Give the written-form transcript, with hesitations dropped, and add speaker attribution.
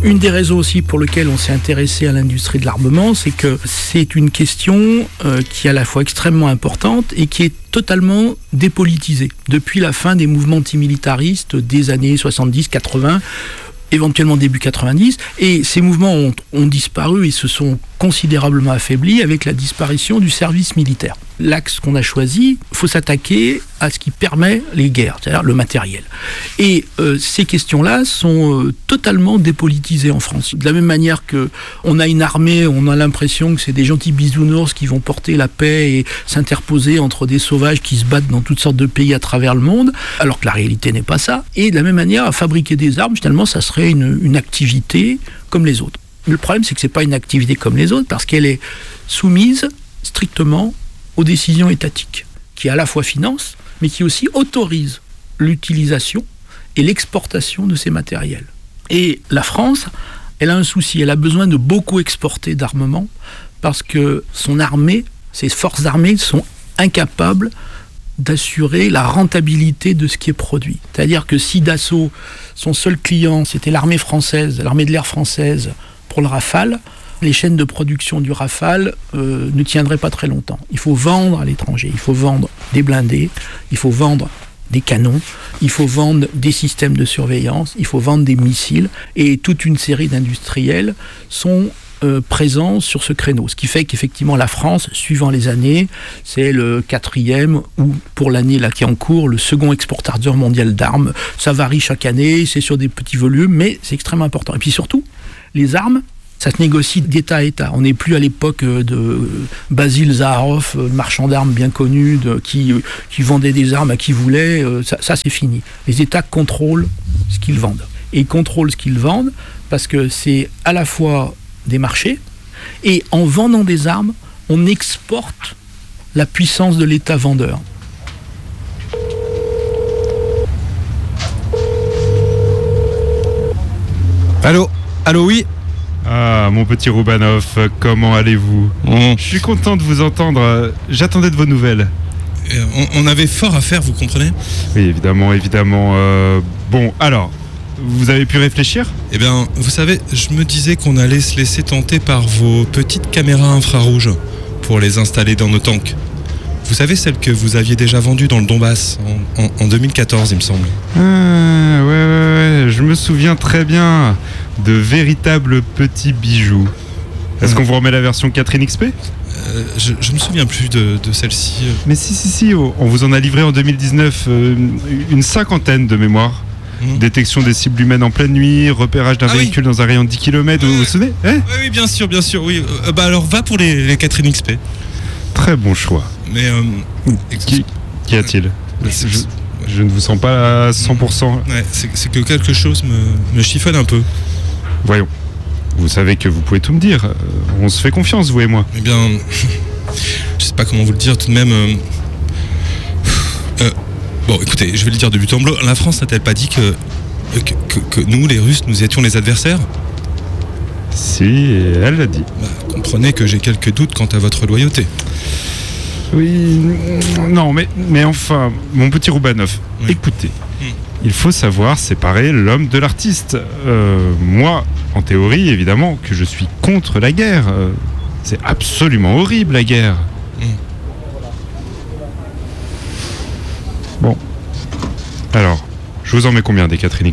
Speaker 1: Une des raisons aussi pour lesquelles on s'est intéressé à l'industrie de l'armement, c'est que c'est une question qui est à la fois extrêmement importante et qui est totalement dépolitisée. Depuis la fin des mouvements antimilitaristes des années 70-80, éventuellement début 90, et ces mouvements ont disparu et se sont considérablement affaiblis avec la disparition du service militaire. L'axe qu'on a choisi, il faut s'attaquer à ce qui permet les guerres, c'est-à-dire le matériel. Et ces questions-là sont totalement dépolitisées en France. De la même manière qu'on a une armée, on a l'impression que c'est des gentils bisounours qui vont porter la paix et s'interposer entre des sauvages qui se battent dans toutes sortes de pays à travers le monde, alors que la réalité n'est pas ça. Et de la même manière, à fabriquer des armes, finalement, ça serait une activité comme les autres. Le problème, c'est que ce n'est pas une activité comme les autres, parce qu'elle est soumise strictement aux décisions étatiques, qui à la fois financent, mais qui aussi autorisent l'utilisation et l'exportation de ces matériels. Et la France, elle a un souci, elle a besoin de beaucoup exporter d'armement, parce que son armée, ses forces armées sont incapables d'assurer la rentabilité de ce qui est produit. C'est-à-dire que si Dassault, son seul client, c'était l'armée française, l'armée de l'air française, pour le Rafale, les chaînes de production du Rafale ne tiendraient pas très longtemps. Il faut vendre à l'étranger, il faut vendre des blindés, il faut vendre des canons, il faut vendre des systèmes de surveillance, il faut vendre des missiles, et toute une série d'industriels sont présents sur ce créneau. Ce qui fait qu'effectivement la France, suivant les années, c'est le 4e ou pour l'année là qui est en cours, le second exportateur mondial d'armes. Ça varie chaque année, c'est sur des petits volumes, mais c'est extrêmement important. Et puis surtout, les armes, ça se négocie d'État à État. On n'est plus à l'époque de Basil Zaharoff, marchand d'armes bien connu, qui vendait des armes à qui voulait. Ça, c'est fini. Les États contrôlent ce qu'ils vendent. Et ils contrôlent ce qu'ils vendent parce que c'est à la fois des marchés, et en vendant des armes, on exporte la puissance de l'État vendeur.
Speaker 2: Allô, oui.
Speaker 3: Ah, mon petit Roubanoff, comment allez-vous ? Je suis content de vous entendre. J'attendais de vos nouvelles.
Speaker 2: On avait fort à faire, vous comprenez ?
Speaker 3: Oui, évidemment. Bon, alors, vous avez pu réfléchir ?
Speaker 2: Eh bien, vous savez, je me disais qu'on allait se laisser tenter par vos petites caméras infrarouges pour les installer dans nos tanks. Vous savez, celles que vous aviez déjà vendues dans le Donbass en 2014, il me semble.
Speaker 3: Ah, ouais, je me souviens très bien. De véritables petits bijoux. Est-ce qu'on vous remet la version Catherine XP ?
Speaker 2: Je me souviens plus de celle-ci.
Speaker 3: Mais si, on vous en a livré en 2019 une 50aine de mémoire. Détection des cibles humaines en pleine nuit, repérage d'un véhicule dans un rayon de 10 km, vous vous souvenez ?
Speaker 2: Oui, bien sûr, oui. Alors va pour les Catherine XP.
Speaker 3: Très bon choix.
Speaker 2: Mais
Speaker 3: Qu'y a-t-il ? Je ne vous sens pas à 100%.
Speaker 2: Ouais, c'est que quelque chose me chiffonne un peu.
Speaker 3: Voyons. Vous savez que vous pouvez tout me dire. On se fait confiance, vous et moi.
Speaker 2: Eh bien, je sais pas comment vous le dire tout de même. Bon, écoutez, je vais le dire de but en blanc. La France n'a-t-elle pas dit que nous, les Russes, nous étions les adversaires ?
Speaker 3: Si, elle l'a dit.
Speaker 2: Comprenez que j'ai quelques doutes quant à votre loyauté.
Speaker 3: Oui, non, mais enfin, mon petit Roubanoff, écoutez. Il faut savoir séparer l'homme de l'artiste. Moi, en théorie, évidemment, que je suis contre la guerre. C'est absolument horrible, la guerre. Bon. Alors, je vous en mets combien des Catherine XP ?